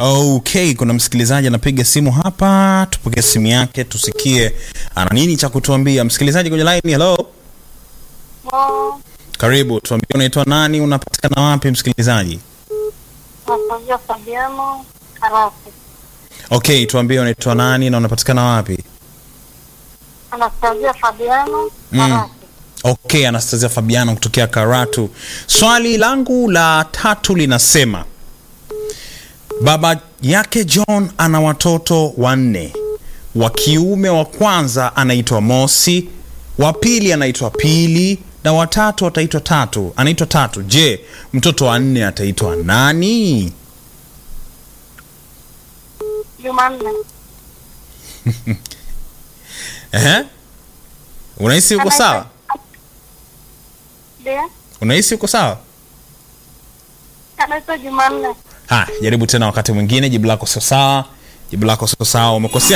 Okay, kuna msikilizaji anapiga simu hapa, tupokee simu yake tusikie ana nini cha kutuambia. Msikilizaji kwenye line, hello. Karibu, tuambie unaitwa nani, unapatikana wapi msikilizaji? Anastasia Fabiano Karatu. Okay, tuambie unaitwa nani na unapatikana wapi? Anastasia Fabiano Karatu. Okay, Anastasia Fabiano kutokea Karatu. Swali langu la 3 linasema, baba yake John ana watoto 4. Wa kiume wa kwanza anaitwa Mosi, wa pili anaitwa Pili, na wa tatu ataitwa Tatu. Anaitwa Tatu. Je, mtoto wa 4 ataitwa nani? Jumanne. Unahisi uko sawa? Ndio. Unahisi uko sawa? Anaitwa Jumanne. Jaribu tena wakati mwingine, jibu lako sio sawa. Umekosea